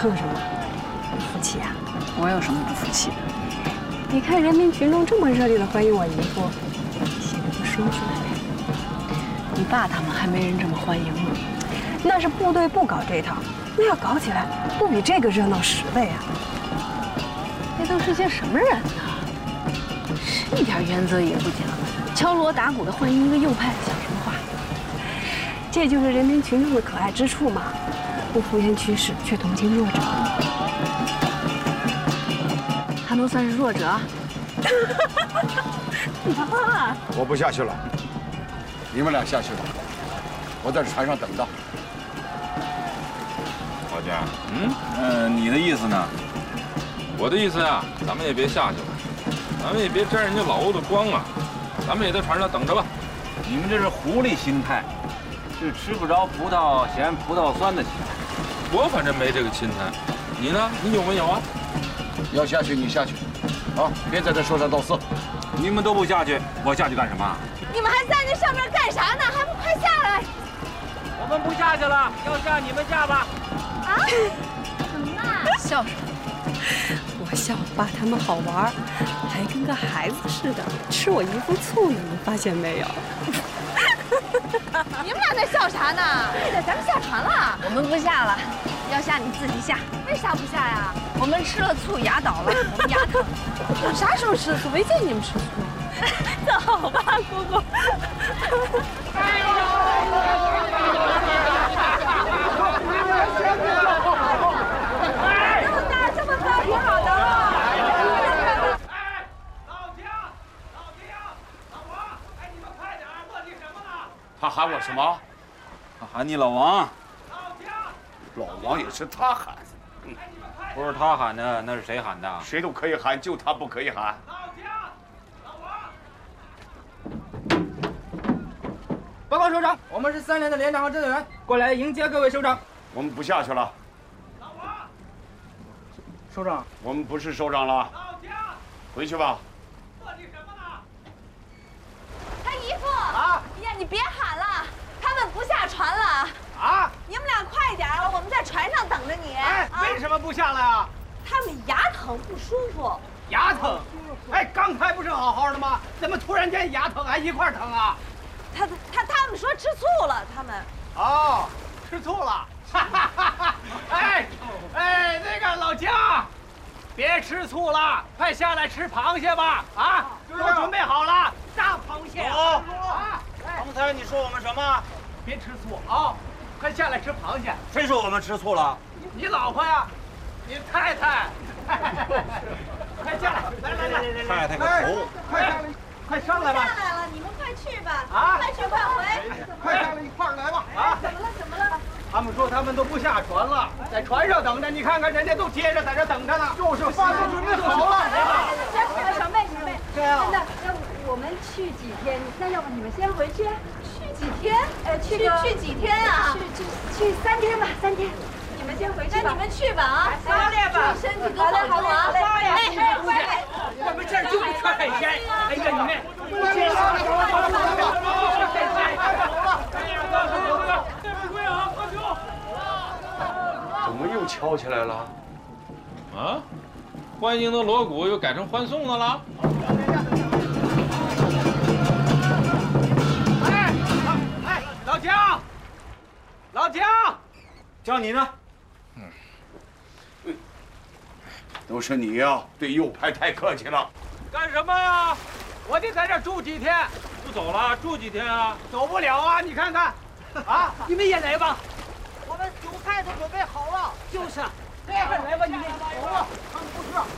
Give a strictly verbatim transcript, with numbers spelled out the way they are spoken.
哼什么？不服气啊？ 我有什么不服气的？ 你看人民群众这么热烈的欢迎我姨夫，心里不舒服。 你爸他们还没人这么欢迎呢。 那是部队不搞这套，那要搞起来，不比这个热闹十倍啊！ 那都是些什么人呢？一点原则也不讲，敲锣打鼓的欢迎一个右派，像什么话？ 这就是人民群众的可爱之处嘛，不敷衍趋势，却同情弱者。 他能算是弱者？ 妈， 我不下去了，你们俩下去吧，我在船上等着。 老家，嗯，呃，你的意思呢？ 我的意思呀，咱们也别下去了，咱们也别沾人家老欧的光啊，咱们也在船上等着吧。 你们这是狐狸心态，是吃不着葡萄嫌葡萄酸的心态。 我反正没这个心态，你呢？你有没有啊？ 要下去你下去，啊，别在这说三道四。 你们都不下去，我下去干什么？ 你们还在那上面干啥呢？还不快下来！ 我们不下去了，要下你们下吧。 啊？怎么啦？ 笑什么？ 我笑爸他们好玩，还跟个孩子似的吃我姨夫醋呢，你发现没有？ 你们俩在笑啥呢？对的，咱们下船了。 我们不下了，要下你自己下。 为啥不下呀？ 我们吃了醋牙倒了，我们牙疼。 我啥时候吃的醋？没见你们吃醋。 走吧，姑姑。 这么大，这么高，挺好的了。 哎，老姜，老姜，老王，哎，你们快点，磨叽什么呢？ 他喊我什么？ 他喊你老王。 老姜， 老王也是他喊， 哎，你们快点。 不是他喊的，那是谁喊的？ 谁都可以喊，就他不可以喊。 老姜，老王。 报告首长，我们是三连的连长和侦查员，过来迎接各位首长。 我们不下去了。 老王。 首长， 我们不是首长了， 老姜， 回去吧。 磨叽什么呢？ 他姨夫啊！ 哎呀，你别喊了，他们不下船了。 啊！ 你们俩快点儿，我们在船上等着你。 哎，为什么不下来啊？ 他们牙疼不舒服。 牙疼？哎，刚才不是好好的吗？怎么突然间牙疼还一块儿疼啊？ 他他他们说吃醋了，他们。 哦，吃醋了。哈哈哈哈！哎哎，那个老姜，别吃醋了，快下来吃螃蟹吧！啊，都准备好了，大螃蟹。 哦啊！ 刚才你说我们什么？ 别吃醋啊！快下来吃螃蟹。 谁说我们吃醋了？ 你老婆呀，你太太。快下来！来来来来太太个头！ 快上来，快上来吧！ 下来了，你们快去吧！ 啊！ 快去快回！ 快上来一块儿来吧！啊！ 怎么了？怎么了？ 他们说他们都不下船了，在船上等着。你看看人家都接着在这等着呢。就是饭都准备好了。 小妹，小妹， 这样。 那那我们去几天？那要不你们先回去？ 去几天？ 呃，去去去几天啊？ 去去去三天吧，三天。你们先回去吧。 那你们去吧啊！ 操练吧， 身体都好好啊！ 哎， 乖。 我们这儿就是缺海鲜。哎呀，你们。 怎么又敲起来了？ 啊，欢迎的锣鼓又改成欢送的了。 哎哎，老姜，老姜， 叫你呢。 嗯，都是你呀，对右派太客气了。 干什么呀？我得在这住几天。 不走了，住几天啊？ 走不了啊！你看看，啊，你们也来吧。我们酒菜都准备好了。就是，快来吧，你们走吧。他们不是。